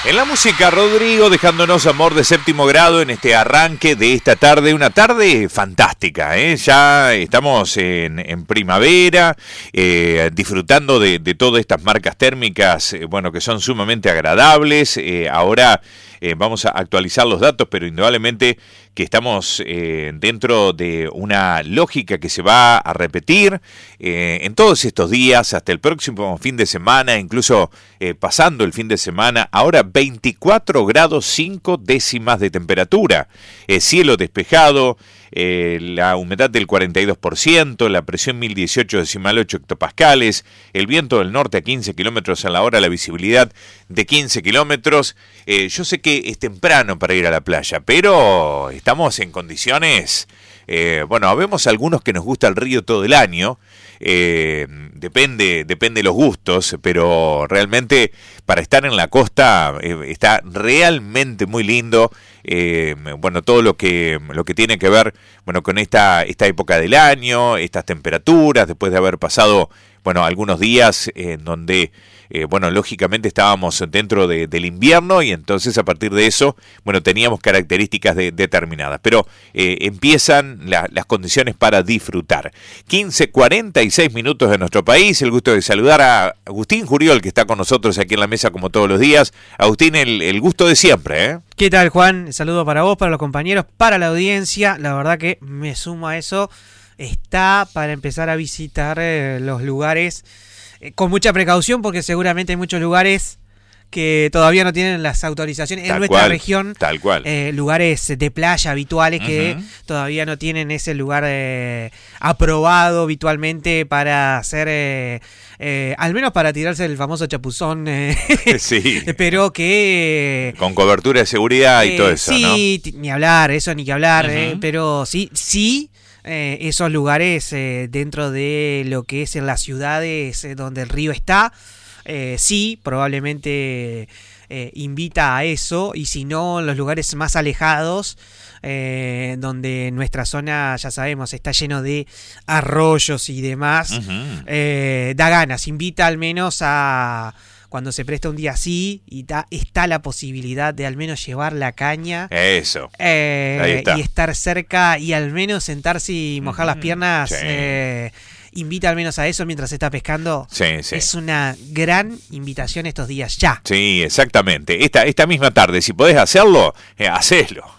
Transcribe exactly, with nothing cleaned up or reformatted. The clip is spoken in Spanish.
En la música, Rodrigo, dejándonos Amor de Séptimo Grado en este arranque de esta tarde, una tarde fantástica, ¿eh? Ya estamos en, en primavera, eh, disfrutando de, de todas estas marcas térmicas, eh, bueno, que son sumamente agradables. Eh, ahora eh, vamos a actualizar los datos, pero indudablemente que estamos eh, dentro de una lógica que se va a repetir eh, en todos estos días, hasta el próximo fin de semana, incluso eh, pasando el fin de semana. Ahora veinticuatro grados cinco décimas de temperatura, eh, cielo despejado, eh, la humedad del cuarenta y dos por ciento, la presión mil dieciocho decimal ocho hectopascales, el viento del norte a quince kilómetros a la hora, la visibilidad de quince kilómetros. Eh, yo sé que es temprano para ir a la playa, pero estamos en condiciones, eh, bueno, vemos algunos que nos gusta el río todo el año, eh, depende, depende de los gustos, pero realmente para estar en la costa eh, está realmente muy lindo. Eh, bueno, todo lo que lo que tiene que ver, bueno, con esta esta época del año, estas temperaturas, después de haber pasado, bueno, algunos días en donde, eh, bueno, lógicamente estábamos dentro de, del invierno, y entonces a partir de eso, bueno, teníamos características de, determinadas, pero eh, empiezan la, las condiciones para disfrutar. quince cuarenta y seis minutos de nuestro país. El gusto de saludar a Agustín Juriol, que está con nosotros aquí en la mesa como todos los días. Agustín, el, el gusto de siempre, ¿eh? ¿Qué tal, Juan? Saludo para vos, para los compañeros, para la audiencia. La verdad que me sumo a eso. Está para empezar a visitar eh, los lugares eh, con mucha precaución, porque seguramente hay muchos lugares que todavía no tienen las autorizaciones tal en nuestra cual, región, tal cual. Eh, lugares de playa habituales que uh-huh. todavía no tienen ese lugar eh, aprobado habitualmente para hacer, eh, eh, al menos para tirarse el famoso chapuzón, eh, sí. pero que... con cobertura de seguridad y eh, todo eso, sí, ¿no? ni hablar, eso ni que hablar, Uh-huh. eh, pero sí, sí... Eh, esos lugares eh, dentro de lo que es en las ciudades eh, donde el río está, eh, sí, probablemente eh, invita a eso, y si no, los lugares más alejados, eh, donde nuestra zona, ya sabemos, está lleno de arroyos y demás, uh-huh. eh, da ganas, invita al menos a... cuando se presta un día así y da, está la posibilidad de al menos llevar la caña. Eso. Eh, Ahí está. Y estar cerca y al menos sentarse y mojar uh-huh. las piernas. Sí. Eh, invita al menos a eso mientras se está pescando. Sí, sí. Es una gran invitación estos días ya. Sí, exactamente. Esta, esta misma tarde, si podés hacerlo, eh, hacelo.